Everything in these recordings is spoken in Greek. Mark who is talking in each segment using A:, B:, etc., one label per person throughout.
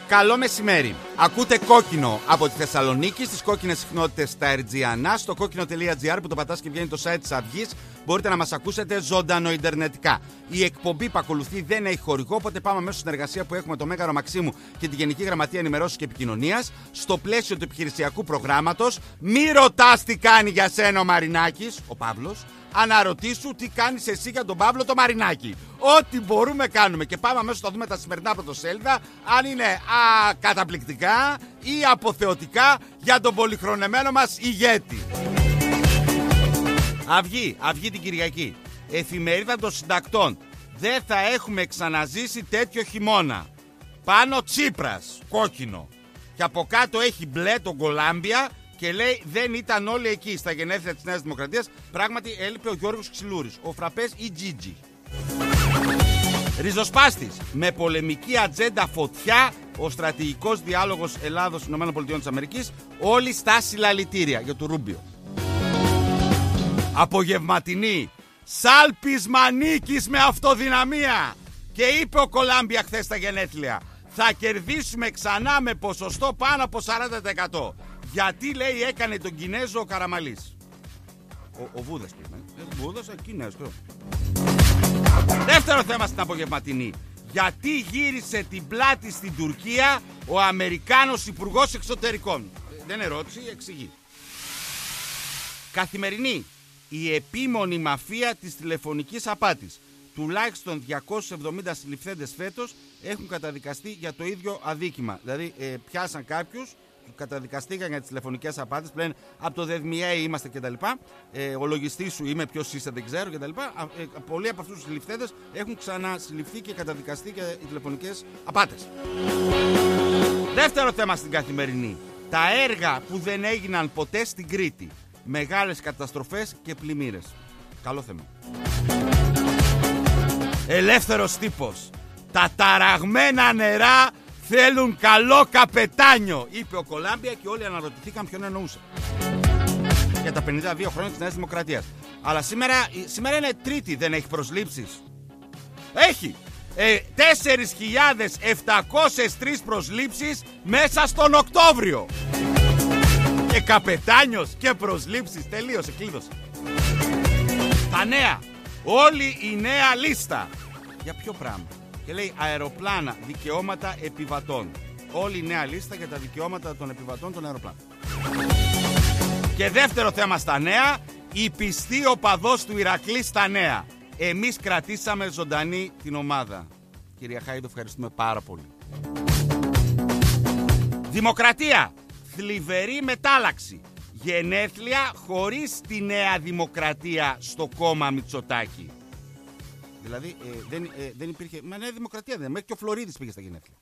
A: Καλό μεσημέρι. Ακούτε Κόκκινο από τη Θεσσαλονίκη στις κόκκινες συχνότητες στα Αερτζιανά. Στο κόκκινο.gr που το πατάς και βγαίνει το site της Αυγής, μπορείτε να μας ακούσετε ζωντανοιντερνετικά. Η εκπομπή που ακολουθεί δεν έχει χορηγό, οπότε πάμε αμέσως στην εργασία που έχουμε το Μέγαρο Μαξίμου και τη Γενική Γραμματεία Ενημερώσεως και Επικοινωνίας. Στο πλαίσιο του επιχειρησιακού προγράμματος, μη ρωτάς τι κάνει για σένα ο Μαρινάκης, ο Παύλος. Αναρωτήσου τι κάνεις εσύ για τον Παύλο το Μαρινάκη. Ό,τι μπορούμε κάνουμε. Και πάμε αμέσως να δούμε τα σημερινά πρωτοσέλιδα, αν είναι καταπληκτικά ή αποθεωτικά για τον πολυχρονεμένο μας ηγέτη. Αυγή την Κυριακή. Εφημερίδα των συντακτών. Δεν θα έχουμε ξαναζήσει τέτοιο χειμώνα. Πάνω Τσίπρας, κόκκινο. Και από κάτω έχει μπλε τον Κολάμπια. Και λέει δεν ήταν όλοι εκεί στα γενέθλια της Νέας Δημοκρατίας. Πράγματι έλειπε ο Γιώργος Ξυλούρης, ο Φραπές ή Τζίτζι. Ριζοσπάστης, με πολεμική ατζέντα φωτιά, ο στρατηγικός διάλογος Ελλάδος-ΗΠΑ, όλοι στα συλλαλητήρια για το Ρούμπιο. Απογευματινή, σάλπισμα νίκης με αυτοδυναμία. Και είπε ο Κολάμπια χθες στα γενέθλια, θα κερδίσουμε ξανά με ποσοστό πάνω από 40%. Γιατί λέει έκανε τον Κινέζο ο Καραμαλής. Ο Βούδας πήγε. Βούδας, Κινέζο. Δεύτερο θέμα στην απογευματινή. Γιατί γύρισε την πλάτη στην Τουρκία ο Αμερικάνος Υπουργός Εξωτερικών. Δεν ερώτηση, εξηγεί. Καθημερινή. Η επίμονη μαφία της τηλεφωνικής απάτης. Τουλάχιστον 270 συλληφθέντες φέτος έχουν καταδικαστεί για το ίδιο αδίκημα. Δηλαδή πιάσαν κάποιους, καταδικαστήκαν για τις τηλεφωνικές απάτες, που λένε από το ΔΕΔΜΙΑ είμαστε κτλ. Ο λογιστής σου είμαι, ποιος είσαι δεν ξέρω κτλ. Πολλοί από αυτούς τους συλληφθέντες έχουν ξανασυλληφθεί και καταδικαστεί για οι τηλεφωνικές απάτες. Δεύτερο θέμα στην καθημερινή. Τα έργα που δεν έγιναν ποτέ στην Κρήτη. Μεγάλες καταστροφές και πλημμύρες. Καλό θέμα. Ελεύθερος τύπος. Τα ταραγμένα νερά θέλουν καλό καπετάνιο, είπε ο Κολάμπια και όλοι αναρωτηθήκαν ποιον εννοούσε. Για τα 52 χρόνια της Νέας Δημοκρατίας. Αλλά σήμερα είναι Τρίτη, δεν έχει προσλήψεις. Έχει 4.703 προσλήψεις μέσα στον Οκτώβριο. Και καπετάνιος και προσλήψεις, τελείωσε, κλείδωσε. Τα νέα, όλη η νέα λίστα. Για ποιο πράγμα? Και λέει αεροπλάνα, δικαιώματα επιβατών. Όλη η νέα λίστα για τα δικαιώματα των επιβατών των αεροπλάνων. Και δεύτερο θέμα στα νέα, η πιστή οπαδός του Ηρακλή στα νέα. Εμείς κρατήσαμε ζωντανή την ομάδα. Κυρία Χάιντο, ευχαριστούμε πάρα πολύ. Δημοκρατία, θλιβερή μετάλλαξη. Γενέθλια χωρίς τη Νέα Δημοκρατία στο κόμμα Μητσοτάκη. Δηλαδή δεν υπήρχε. Μα Νέα Δημοκρατία δεν. Μέχρι και ο Φλωρίδης πήγε στα γενέθλια.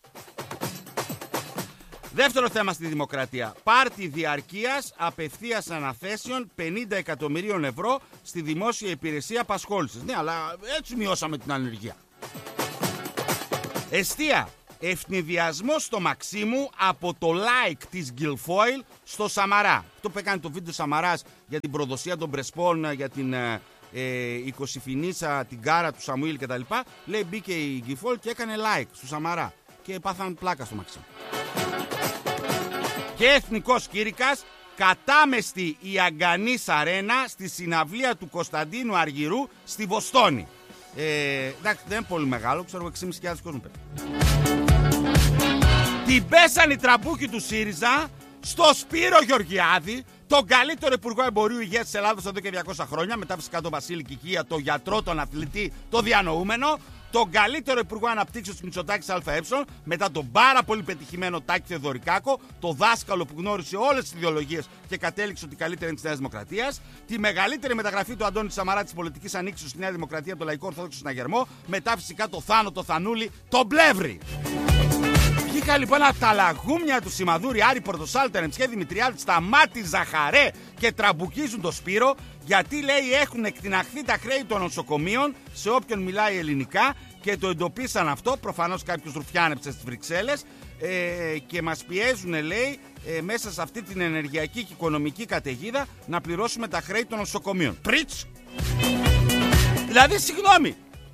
A: Δεύτερο θέμα στη Δημοκρατία. Πάρτι διαρκείας απευθείας αναθέσεων 50 εκατομμυρίων ευρώ στη δημόσια υπηρεσία απασχόλησης. Ναι, αλλά έτσι μειώσαμε την ανεργία. Εστία. Ευνηδιασμός στο Μαξίμου από το like της Γκιλφόιλ στο Σαμαρά. Αυτό που έκανε το βίντεο Σαμαράς για την προδοσία των Πρεσπών, για την 20 φινίσα, την κάρα του Σαμουήλ κτλ. Λέει μπήκε η Γκιλφόιλ και έκανε like στο Σαμαρά και πάθαν πλάκα στο Μαξίμου. Και εθνικός κήρυκας, κατάμεστη η Αγκανής Αρένα στη συναυλία του Κωνσταντίνου Αργυρού στη Βοστόνη. Εντάξει, δεν είναι πολύ μεγάλο, ξέρω 6.500 κόσμο πέρα. Την πέσαν οι τραμπούκοι του ΣΥΡΙΖΑ στο Σπύρο Γεωργιάδη, τον καλύτερο υπουργό εμπορίου υγείας της Ελλάδας εδώ και 200 χρόνια, μετά φυσικά τον Βασίλη Κικία, τον γιατρό, τον αθλητή, τον διανοούμενο, τον καλύτερο υπουργό αναπτύξεως της Μητσοτάκης ΑΕ, μετά τον πάρα πολύ πετυχημένο Τάκη Θεοδωρικάκο, το δάσκαλο που γνώρισε όλες τις ιδεολογίες και κατέληξε ότι καλύτερη είναι της Νέας Δημοκρατίας, τη μεγαλύτερη μεταγραφή του Αντώνη Σαμαρά της πολιτικής ανοίξεως στη Νέα Δημοκρατία από το Λαϊκό Ορθόδοξο Συναγερμό, μετά φυσικά το Θάνο, το Θανούλη, τον Πλεύρη. Βγήκα λοιπόν από τα λαγούμια του Σιμαδούρη, Άρη Πορτοσάλτερ, Εμψιέ Δημητριάδη, Σταμάτη Ζαχαρέ και τραμπουκίζουν το Σπύρο, γιατί λέει έχουν εκτιναχθεί τα χρέη των νοσοκομείων σε όποιον μιλάει ελληνικά και το εντοπίσαν αυτό. Προφανώς κάποιος ρουφιάνεψε στις Βρυξέλλες και μας πιέζουν, λέει, μέσα σε αυτή την ενεργειακή και οικονομική καταιγίδα να πληρώσουμε τα χρέη των νοσοκομείων. Πριτς! Δηλαδή, συγγνώμη,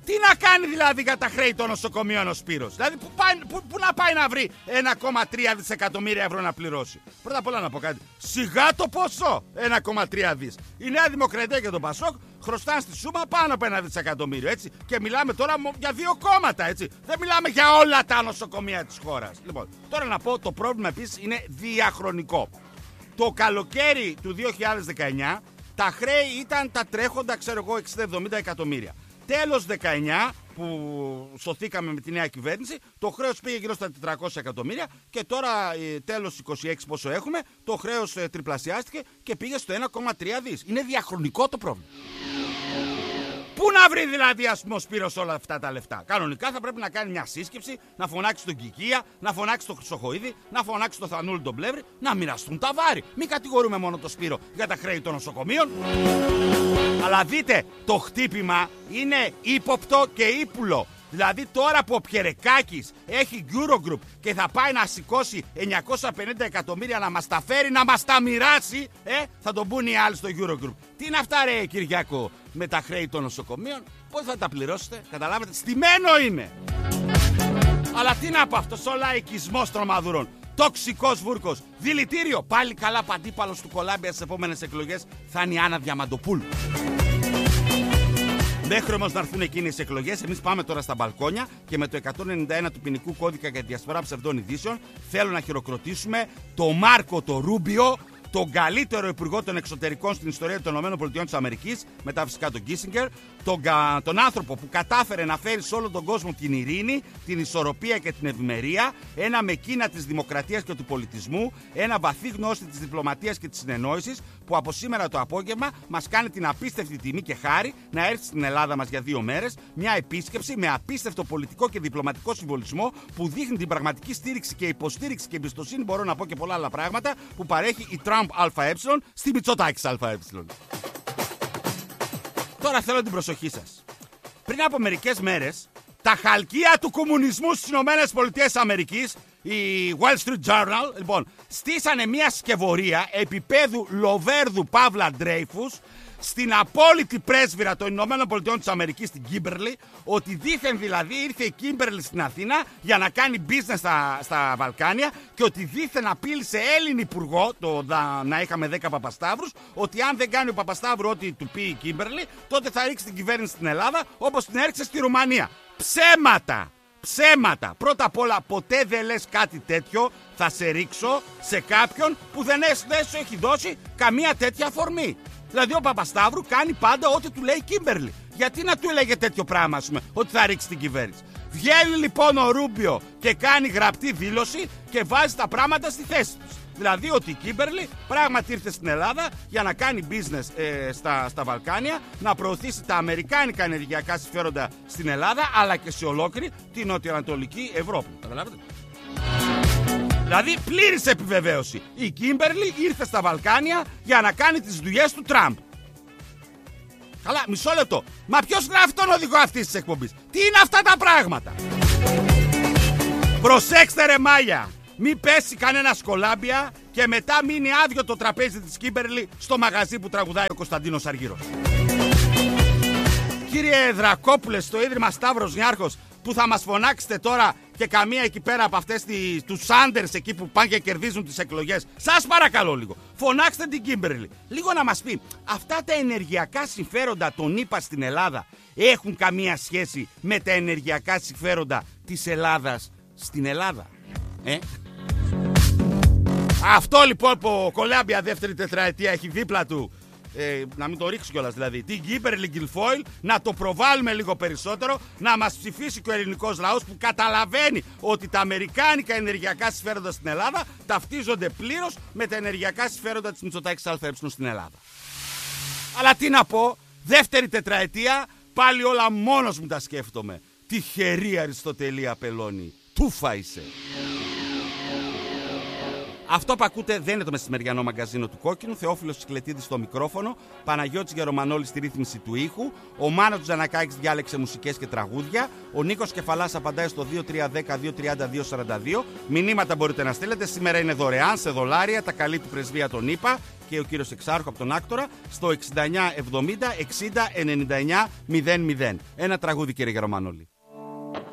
A: Τι να κάνει δηλαδή για τα χρέη των νοσοκομείων ο Σπύρος? Δηλαδή πού να πάει να βρει 1,3 δισεκατομμύρια ευρώ να πληρώσει? Πρώτα απ' όλα να πω κάτι. Σιγά το ποσό 1,3 δις. Η Νέα Δημοκρατία και το Πασόκ χρωστάνε στη σούμα πάνω από 1 δισεκατομμύριο, έτσι. Και μιλάμε τώρα για 2 κόμματα, έτσι. Δεν μιλάμε για όλα τα νοσοκομεία της χώρας. Λοιπόν, τώρα να πω, το πρόβλημα επίσης είναι διαχρονικό. Το καλοκαίρι του 2019 τα χρέη ήταν τα τρέχοντα, ξέρω εγώ, 60-70 εκατομμύρια. Τέλος 19, που σωθήκαμε με τη νέα κυβέρνηση, το χρέος πήγε γύρω στα 400 εκατομμύρια και τώρα τέλος 26 πόσο έχουμε, το χρέος τριπλασιάστηκε και πήγε στο 1,3 δις. Είναι διαχρονικό το πρόβλημα. Πού να βρει δηλαδή, ας πούμε, ο Σπύρος όλα αυτά τα λεφτά? Κανονικά θα πρέπει να κάνει μια σύσκεψη, να φωνάξει τον Κικία, να φωνάξει τον Χρυσοχοΐδη, να φωνάξει τον Θανούλη τον Πλεύρη, να μοιραστούν τα βάρη. Μην κατηγορούμε μόνο τον Σπύρο για τα χρέη των νοσοκομείων. Αλλά δείτε, το χτύπημα είναι ύποπτο και ύπουλο. Δηλαδή τώρα που ο Πιερεκάκης έχει Eurogroup και θα πάει να σηκώσει 950 εκατομμύρια να μας τα φέρει, να μας τα μοιράσει, θα τον πούν οι άλλοι στο Eurogroup. Τι είναι αυτά, ρε Κυριάκο, με τα χρέη των νοσοκομείων? Πώς θα τα πληρώσετε? Καταλάβετε, στημένο είναι. Αλλά τι να πω, αυτός ο λαϊκισμός των μαδουρών, τοξικός βούρκος, δηλητήριο, πάλι καλά παντίπαλος του Κολάμπια στις επόμενες εκλογές θα είναι η Άννα Διαμαντοπούλου. Μέχρι όμως να έρθουν εκείνες οι εκλογές, εμείς πάμε τώρα στα μπαλκόνια και με το 191 του ποινικού κώδικα για τη διασπορά ψευδών ειδήσεων θέλω να χειροκροτήσουμε τον Μάρκο το Ρούμπιο, τον καλύτερο υπουργό των εξωτερικών στην ιστορία των ΗΠΑ, μετά φυσικά τον Κίσινγκερ, τον άνθρωπο που κατάφερε να φέρει σε όλο τον κόσμο την ειρήνη, την ισορροπία και την ευημερία, ένα μεκίνα της δημοκρατίας και του πολιτισμού, ένα βαθύ γνώστη της διπλωματίας και της συνεννόησης, που από σήμερα το απόγευμα μας κάνει την απίστευτη τιμή και χάρη να έρθει στην Ελλάδα μας για 2 μέρες, μια επίσκεψη με απίστευτο πολιτικό και διπλωματικό συμβολισμό που δείχνει την πραγματική στήριξη και υποστήριξη και εμπιστοσύνη, μπορώ να πω και πολλά άλλα πράγματα, που παρέχει η Τραμπ ΑΕ στη Μητσοτάκης ΑΕ. Τώρα θέλω την προσοχή σας. Πριν από μερικές μέρες, τα χαλκεία του κομμουνισμού στις ΗΠΑ, η Wall Street Journal, λοιπόν, στήσανε μια σκευωρία επίπεδου Λοβέρδου Παύλα Ντρέιφους στην απόλυτη πρέσβυρα των ΗΠΑ στην Κίμπερλι, ότι δήθεν δηλαδή ήρθε η Κίμπερλι στην Αθήνα για να κάνει business στα Βαλκάνια και ότι δήθεν απείλησε Έλληνη υπουργό, να είχαμε 10 Παπασταύρους, ότι αν δεν κάνει ο Παπασταύρου ό,τι του πει η Κίμπερλι, τότε θα ρίξει την κυβέρνηση στην Ελλάδα όπως την έριξε στη Ρουμανία. Ψέματα! Ψέματα! Πρώτα απ' όλα, ποτέ δεν λες κάτι τέτοιο. Θα σε ρίξω σε κάποιον που δεν σου έχει δώσει καμία τέτοια αφορμή. Δηλαδή ο Παπασταύρου κάνει πάντα ό,τι του λέει η Κίμπερλι. Γιατί να του έλεγε τέτοιο πράγμα, ας πούμε, ότι θα ρίξει την κυβέρνηση? Βγαίνει λοιπόν ο Ρούμπιο και κάνει γραπτή δήλωση και βάζει τα πράγματα στη θέση τους. Δηλαδή ότι η Κίμπερλι πράγματι ήρθε στην Ελλάδα για να κάνει business στα Βαλκάνια, να προωθήσει τα αμερικάνικα ενεργειακά συμφέροντα στην Ελλάδα, αλλά και σε ολόκληρη την νοτιοανατολική Ευρώπη. Καταλάβετε? Δηλαδή πλήρης επιβεβαίωση. Η Κίμπερλι ήρθε στα Βαλκάνια για να κάνει τις δουλειές του Τραμπ. Καλά, μισό λεπτό. Μα ποιος γράφει τον οδηγό αυτής της εκπομπής? Τι είναι αυτά τα πράγματα? Προσέξτε ρε μάγια. Μην πέσει κανένα Κολάμπια και μετά μείνει άδειο το τραπέζι της Κίμπερλι στο μαγαζί που τραγουδάει ο Κωνσταντίνος Αργύρος. Κύριε Δρακόπουλε, στο Ίδρυμα Σταύρος Νιάρχος, που θα μας φωνάξετε τώρα και καμία εκεί πέρα από αυτές τους Σάντερς εκεί που πάνε και κερδίζουν τις εκλογές, σας παρακαλώ λίγο, φωνάξτε την Κίμπερλι. Λίγο να μας πει, αυτά τα ενεργειακά συμφέροντα των ΗΠΑ στην Ελλάδα έχουν καμία σχέση με τα ενεργειακά συμφέροντα της Ελλάδας στην Ελλάδα? Αυτό λοιπόν που ο Κολάμπια δεύτερη τετραετία έχει δίπλα του, να μην το ρίξει κιόλας δηλαδή, την Κίμπερλι Γκιλφόιλ, να το προβάλλουμε λίγο περισσότερο, να μας ψηφίσει και ο ελληνικός λαός που καταλαβαίνει ότι τα αμερικάνικα ενεργειακά συμφέροντα στην Ελλάδα ταυτίζονται πλήρως με τα ενεργειακά συμφέροντα της Μητσοτάκης ΑΕ στην Ελλάδα. Αλλά τι να πω, δεύτερη τετραετία πάλι όλα μόνος μου τα σκέφτομαι. Τυχερή Αριστοτελή Απελώνη, τούφα είσαι. Αυτό που ακούτε δεν είναι το μεσημεριανό μαγκαζίνο του Κόκκινου. Θεόφιλος Τσικλετίδης στο μικρόφωνο. Παναγιώτης Γερομανόλης στη ρύθμιση του ήχου. Ο Μάνος Τζανακάκης διάλεξε μουσικές και τραγούδια. Ο Νίκος Κεφαλάς απαντάει στο 2310-230-242. Μηνύματα μπορείτε να στείλετε. Σήμερα είναι δωρεάν σε δολάρια. Τα καλεί του πρεσβεία τον ΗΠΑ και ο κύριος Εξάρχου από τον Άκτορα στο 6970 60 99 00. Ένα τραγούδι, κύριε Γερομανόλη.